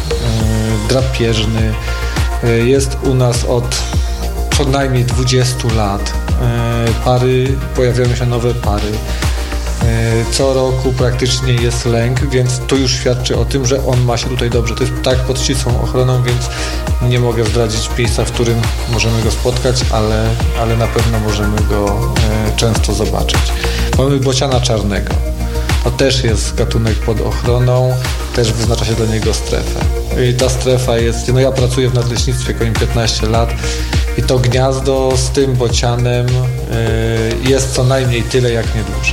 drapieżny. Jest u nas od co najmniej 20 lat. Pojawiają się nowe pary. Co roku praktycznie jest lęk, więc to już świadczy o tym, że on ma się tutaj dobrze. To jest ptak pod ścisłą ochroną, więc nie mogę zdradzić miejsca, w którym możemy go spotkać, ale na pewno możemy go często zobaczyć. Mamy bociana czarnego. To też jest gatunek pod ochroną, też wyznacza się dla niego strefę. I ta strefa jest, ja pracuję w nadleśnictwie koń 15 lat i to gniazdo z tym bocianem jest co najmniej tyle, jak nie dłużej.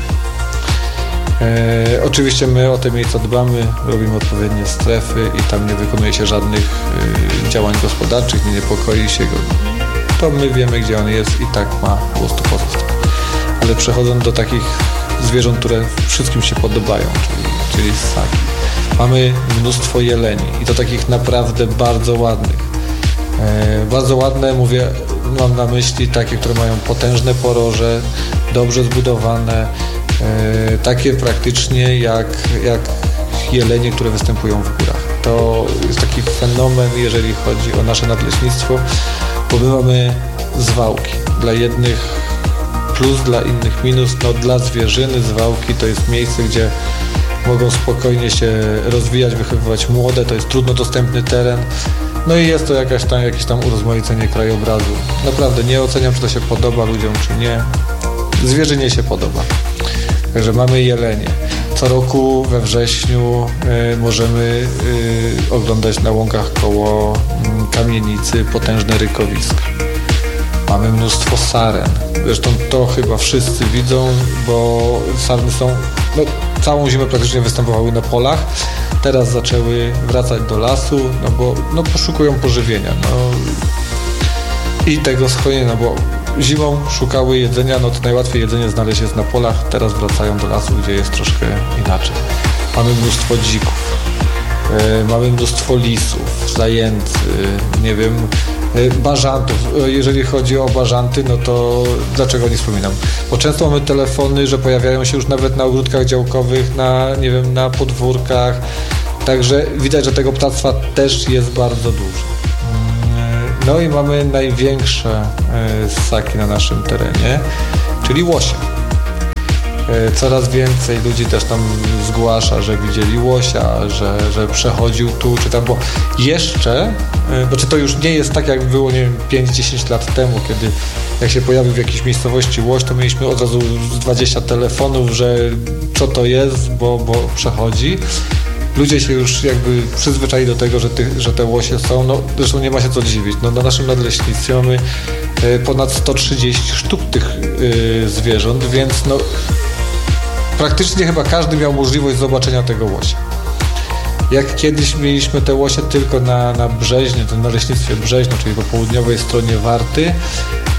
Oczywiście my o te miejsca dbamy, robimy odpowiednie strefy i tam nie wykonuje się żadnych działań gospodarczych, nie niepokoi się go. To my wiemy, gdzie on jest i tak ma po prostu pozostać. Ale przechodząc do takich zwierząt, które wszystkim się podobają, czyli ssaki. Mamy mnóstwo jeleni i to takich naprawdę bardzo ładnych. Bardzo ładne, mam na myśli takie, które mają potężne poroże, dobrze zbudowane, takie praktycznie jak jelenie, które występują w górach. To jest taki fenomen, jeżeli chodzi o nasze nadleśnictwo, bo my mamy zwałki. Dla jednych plus, dla innych minus. Dla zwierzyny zwałki to jest miejsce, gdzie mogą spokojnie się rozwijać, wychowywać młode, to jest trudno dostępny teren. No i jest to jakieś tam urozmaicenie krajobrazu. Naprawdę nie oceniam, czy to się podoba ludziom, czy nie. Zwierzynie się podoba. Także mamy jelenie. Co roku we wrześniu możemy oglądać na łąkach koło kamienicy potężne rykowiska. Mamy mnóstwo saren. Zresztą to chyba wszyscy widzą, bo sarny są całą zimę praktycznie występowały na polach. Teraz zaczęły wracać do lasu, bo poszukują pożywienia. I tego schronienia, bo zimą szukały jedzenia, to najłatwiej jedzenie znaleźć jest na polach, teraz wracają do lasu, gdzie jest troszkę inaczej. Mamy mnóstwo dzików, mamy mnóstwo lisów, zajęcy, bażantów. Jeżeli chodzi o bażanty, to dlaczego nie wspominam? Bo często mamy telefony, że pojawiają się już nawet na ogródkach działkowych, na podwórkach, także widać, że tego ptactwa też jest bardzo dużo. No i mamy największe ssaki na naszym terenie, czyli łosie. Coraz więcej ludzi też tam zgłasza, że widzieli łosia, że przechodził tu czy tam, bo jeszcze, to już nie jest tak, jak było, 5-10 lat temu, kiedy jak się pojawił w jakiejś miejscowości łoś, to mieliśmy od razu 20 telefonów, że co to jest, bo przechodzi. Ludzie się już przyzwyczaili do tego, że te łosie są, zresztą nie ma się co dziwić. Na naszym nadleśnictwie mamy ponad 130 sztuk tych zwierząt, więc praktycznie chyba każdy miał możliwość zobaczenia tego łosia. Jak kiedyś mieliśmy te łosie tylko na Brzeźnie, to na leśnictwie Brzeźno, czyli po południowej stronie Warty,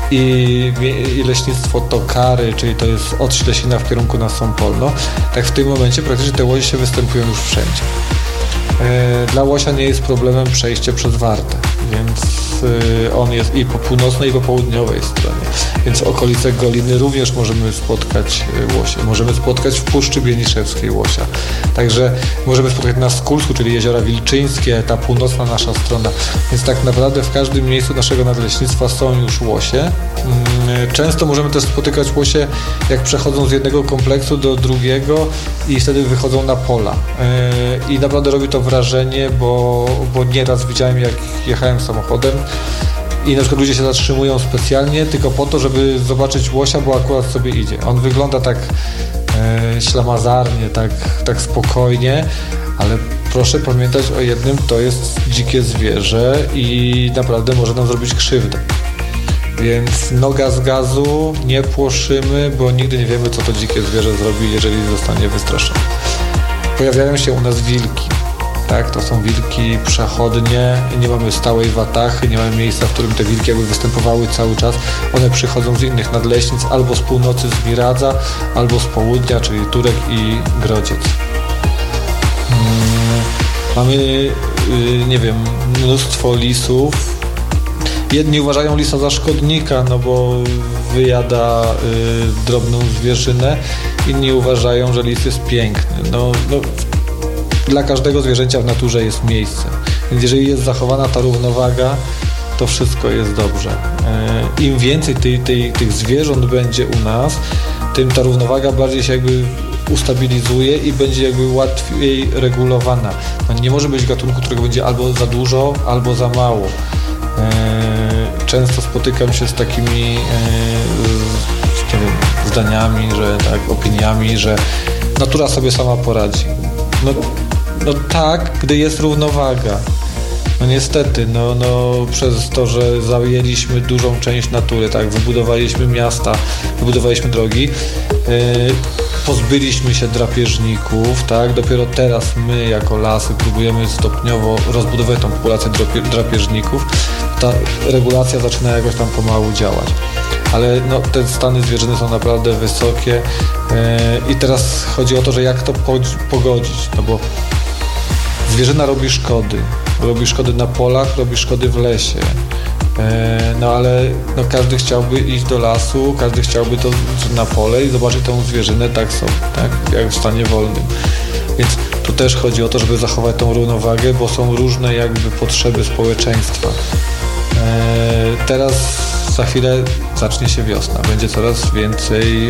i leśnictwo Tokary, czyli to jest od Ślesina w kierunku na Sąpolno, tak w tym momencie praktycznie te łosie występują już wszędzie. Dla łosia nie jest problemem przejście przez Wartę, więc on jest i po północnej, i po południowej stronie. Więc w okolice Goliny również możemy spotkać łosie. Możemy spotkać w Puszczy Bieniszewskiej łosia. Także możemy spotkać na Skulsku, czyli Jeziora Wilczyńskie, ta północna nasza strona. Więc tak naprawdę w każdym miejscu naszego nadleśnictwa są już łosie. Często możemy też spotykać łosie, jak przechodzą z jednego kompleksu do drugiego i wtedy wychodzą na pola. I naprawdę robi to wrażenie, bo nieraz widziałem, jak jechałem samochodem i na przykład ludzie się zatrzymują specjalnie tylko po to, żeby zobaczyć łosia, bo akurat sobie idzie. On wygląda tak ślamazarnie, tak spokojnie, ale proszę pamiętać o jednym, to jest dzikie zwierzę i naprawdę może nam zrobić krzywdę. Więc noga z gazu, nie płoszymy, bo nigdy nie wiemy, co to dzikie zwierzę zrobi, jeżeli zostanie wystraszone. Pojawiają się u nas wilki. Tak, to są wilki przechodnie, nie mamy stałej watachy, nie mamy miejsca, w którym te wilki jakby występowały cały czas. One przychodzą z innych nadleśnic, albo z północy z Miradza, albo z południa, czyli Turek i Grodziec. Mamy, nie wiem, mnóstwo lisów. Jedni uważają lisa za szkodnika, no bo wyjada drobną zwierzynę. Inni uważają, że lis jest piękny. Dla każdego zwierzęcia w naturze jest miejsce. Więc jeżeli jest zachowana ta równowaga, to wszystko jest dobrze. Im więcej tych zwierząt będzie u nas, tym ta równowaga bardziej się jakby ustabilizuje i będzie jakby łatwiej regulowana. Nie może być gatunku, którego będzie albo za dużo, albo za mało. Często spotykam się z takimi nie wiem, zdaniami, opiniami, że natura sobie sama poradzi. No tak, gdy jest równowaga. No niestety, przez to, że zajęliśmy dużą część natury, tak, wybudowaliśmy miasta, wybudowaliśmy drogi, pozbyliśmy się drapieżników, tak, dopiero teraz my jako lasy próbujemy stopniowo rozbudować tą populację drapieżników. Ta regulacja zaczyna jakoś tam pomału działać. Ale te stany zwierzyny są naprawdę wysokie i teraz chodzi o to, że jak to pogodzić, bo zwierzyna robi szkody. Robi szkody na polach, robi szkody w lesie. Ale każdy chciałby iść do lasu, każdy chciałby to na pole i zobaczyć tą zwierzynę tak sobie, tak? Jak w stanie wolnym. Więc tu też chodzi o to, żeby zachować tą równowagę, bo są różne jakby potrzeby społeczeństwa. Teraz za chwilę zacznie się wiosna. Będzie coraz więcej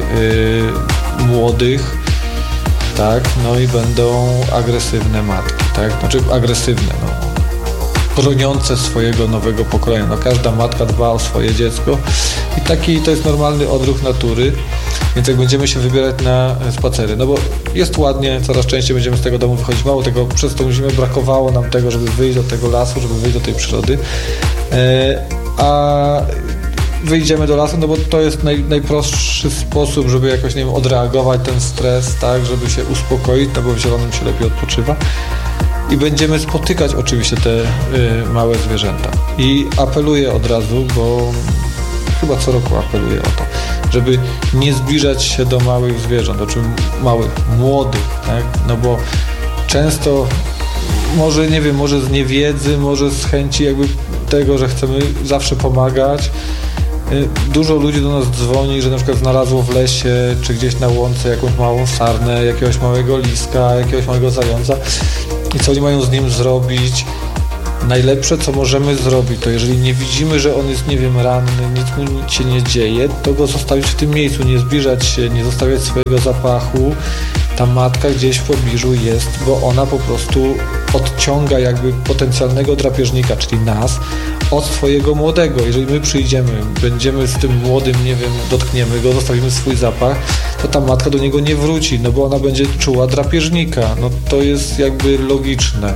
młodych, tak, i będą agresywne matki, tak, agresywne, broniące swojego nowego pokolenia. Każda matka dba o swoje dziecko i to jest normalny odruch natury, więc jak będziemy się wybierać na spacery, bo jest ładnie, coraz częściej będziemy z tego domu wychodzić, mało tego, przez tą zimę brakowało nam tego, żeby wyjść do tego lasu, żeby wyjść do tej przyrody, a wyjdziemy do lasu, bo to jest najprostszy sposób, żeby jakoś, odreagować ten stres, tak, żeby się uspokoić, bo w zielonym się lepiej odpoczywa. I będziemy spotykać oczywiście te małe zwierzęta. I apeluję od razu, bo chyba co roku apeluję o to, żeby nie zbliżać się do małych zwierząt, małych, młodych, tak, bo często może z niewiedzy, może z chęci jakby tego, że chcemy zawsze pomagać. Dużo ludzi do nas dzwoni, że na przykład znalazło w lesie czy gdzieś na łące jakąś małą sarnę, jakiegoś małego liska, jakiegoś małego zająca i co oni mają z nim zrobić. Najlepsze, co możemy zrobić, to jeżeli nie widzimy, że on jest, ranny, nic mu się nie dzieje, to go zostawić w tym miejscu, nie zbliżać się, nie zostawiać swojego zapachu. Ta matka gdzieś w pobliżu jest, bo ona po prostu odciąga jakby potencjalnego drapieżnika, czyli nas, od swojego młodego. Jeżeli my przyjdziemy, będziemy z tym młodym, dotkniemy go, zostawimy swój zapach, to ta matka do niego nie wróci, bo ona będzie czuła drapieżnika. To jest jakby logiczne.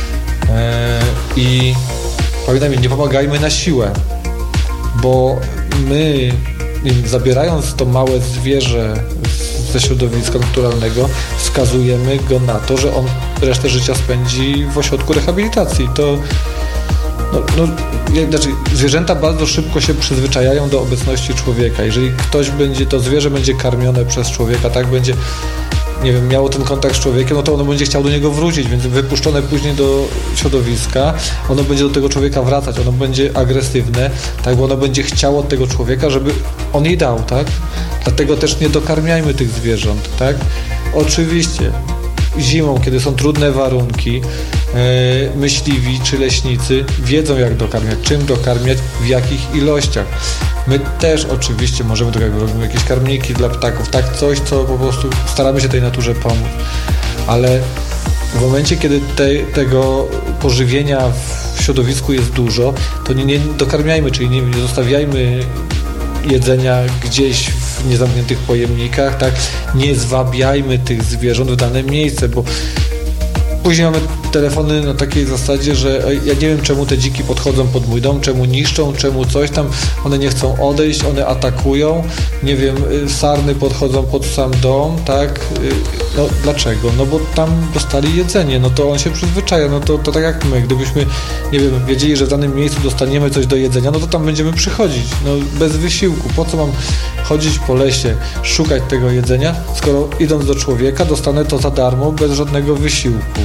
I pamiętajmy, nie pomagajmy na siłę, bo my, zabierając to małe zwierzę ze środowiska naturalnego, skazujemy go na to, że on resztę życia spędzi w ośrodku rehabilitacji. Znaczy, zwierzęta bardzo szybko się przyzwyczajają do obecności człowieka. Jeżeli to zwierzę będzie karmione przez człowieka, tak będzie, nie wiem, miało ten kontakt z człowiekiem, no to ono będzie chciało do niego wrócić, więc wypuszczone później do środowiska, ono będzie do tego człowieka wracać, ono będzie agresywne, tak, bo ono będzie chciało od tego człowieka, żeby on jej dał, tak? Dlatego też nie dokarmiajmy tych zwierząt, tak? Oczywiście zimą, kiedy są trudne warunki, myśliwi czy leśnicy wiedzą, jak dokarmiać, czym dokarmiać, w jakich ilościach. My też oczywiście możemy, tak jak robimy jakieś karmniki dla ptaków, tak, coś, co po prostu staramy się tej naturze pomóc. Ale w momencie, kiedy tego pożywienia w środowisku jest dużo, to nie dokarmiajmy, czyli nie zostawiajmy jedzenia gdzieś w niezamkniętych pojemnikach, tak? Nie zwabiajmy tych zwierząt w dane miejsce, bo później mamy telefony na takiej zasadzie, że ja nie wiem, czemu te dziki podchodzą pod mój dom, czemu niszczą, czemu coś tam, one nie chcą odejść, one atakują, nie wiem, sarny podchodzą pod sam dom, tak? No dlaczego? No bo tam dostali jedzenie, no to on się przyzwyczaja, no to tak jak my, gdybyśmy, nie wiem, wiedzieli, że w danym miejscu dostaniemy coś do jedzenia, no to tam będziemy przychodzić, no bez wysiłku. Po co mam chodzić po lesie, szukać tego jedzenia, skoro idąc do człowieka dostanę to za darmo, bez żadnego wysiłku.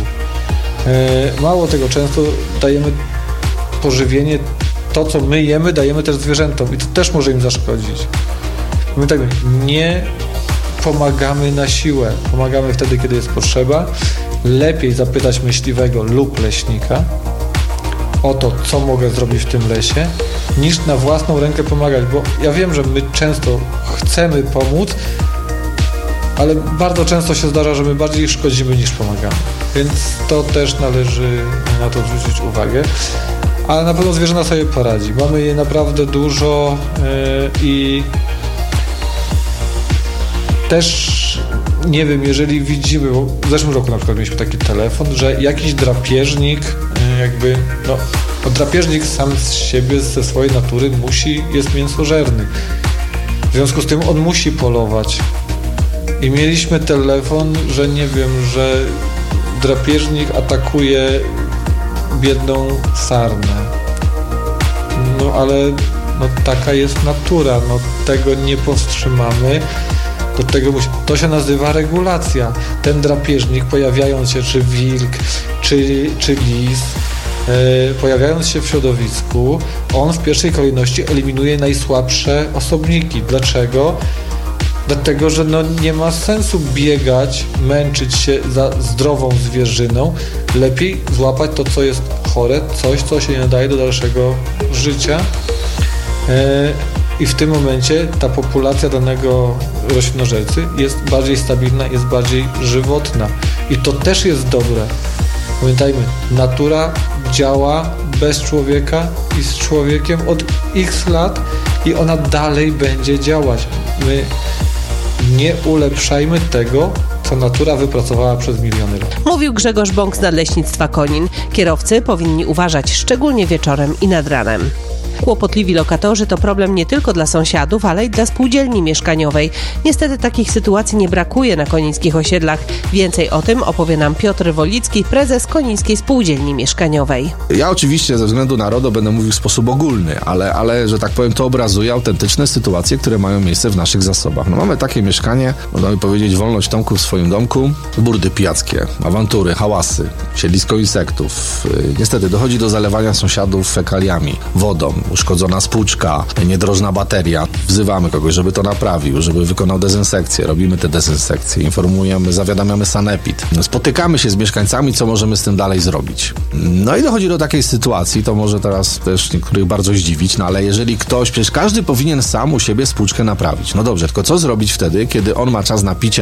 Mało tego, często dajemy pożywienie, to co my jemy, dajemy też zwierzętom i to też może im zaszkodzić. Pamiętajmy, nie pomagamy na siłę, pomagamy wtedy, kiedy jest potrzeba. Lepiej zapytać myśliwego lub leśnika o to, co mogę zrobić w tym lesie, niż na własną rękę pomagać, bo ja wiem, że my często chcemy pomóc, ale bardzo często się zdarza, że my bardziej szkodzimy niż pomagamy. Więc to też należy na to zwrócić uwagę. Ale na pewno zwierzęta sobie poradzi. Mamy je naprawdę dużo i też nie wiem, jeżeli widzimy, bo w zeszłym roku na przykład mieliśmy taki telefon, że jakiś drapieżnik drapieżnik sam z siebie, ze swojej natury jest mięsożerny. W związku z tym on musi polować. I mieliśmy telefon, że nie wiem, że drapieżnik atakuje biedną sarnę. No ale taka jest natura, tego nie powstrzymamy. Do tego to się nazywa regulacja. Ten drapieżnik, pojawiając się, czy wilk, czy lis, pojawiając się w środowisku, on w pierwszej kolejności eliminuje najsłabsze osobniki. Dlaczego? Dlatego, że nie ma sensu biegać, męczyć się za zdrową zwierzyną. Lepiej złapać to, co jest chore, coś, co się nie nadaje do dalszego życia. I w tym momencie ta populacja danego roślinożercy jest bardziej stabilna, jest bardziej żywotna. I to też jest dobre. Pamiętajmy, natura działa bez człowieka i z człowiekiem od x lat i ona dalej będzie działać. My nie ulepszajmy tego, co natura wypracowała przez miliony lat. Mówił Grzegorz Bąk z Nadleśnictwa Konin. Kierowcy powinni uważać szczególnie wieczorem i nad ranem. Kłopotliwi lokatorzy to problem nie tylko dla sąsiadów, ale i dla spółdzielni mieszkaniowej. Niestety takich sytuacji nie brakuje na konińskich osiedlach. Więcej o tym opowie nam Piotr Wolicki, prezes Konińskiej Spółdzielni Mieszkaniowej. Ja oczywiście ze względu na RODO będę mówił w sposób ogólny, ale że tak powiem, to obrazuje autentyczne sytuacje, które mają miejsce w naszych zasobach. Mamy takie mieszkanie, można by powiedzieć, wolność Tomku w swoim domku, burdy pijackie, awantury, hałasy, siedlisko insektów. Niestety dochodzi do zalewania sąsiadów fekaliami, wodą, uszkodzona spłuczka, niedrożna bateria. Wzywamy kogoś, żeby to naprawił, żeby wykonał dezynsekcję. Robimy te dezynsekcje, informujemy, zawiadamiamy sanepid. Spotykamy się z mieszkańcami, co możemy z tym dalej zrobić. No i dochodzi do takiej sytuacji, to może teraz też niektórych bardzo zdziwić, ale jeżeli przecież każdy powinien sam u siebie spłuczkę naprawić. No dobrze, tylko co zrobić wtedy, kiedy on ma czas na picie